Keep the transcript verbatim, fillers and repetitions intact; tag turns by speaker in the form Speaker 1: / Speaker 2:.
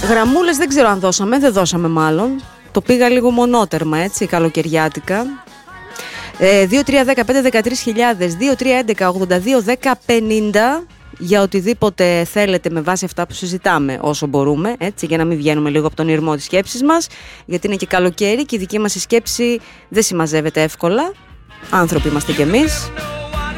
Speaker 1: Γραμμούλες δεν ξέρω αν δώσαμε, δεν δώσαμε μάλλον. Το πήγα λίγο μονότερμα, έτσι, καλοκαιριάτικα. ε, δύο τρία ένα πέντε δεκατρείς χιλιάδες, δύο τρία έντεκα ογδόντα δύο δέκα πενήντα για οτιδήποτε θέλετε με βάση αυτά που συζητάμε όσο μπορούμε, έτσι, για να μην βγαίνουμε λίγο από τον ηρμό της σκέψης μας, γιατί είναι και καλοκαίρι και η δική μας η σκέψη δεν συμμαζεύεται εύκολα. Άνθρωποι είμαστε κι εμείς.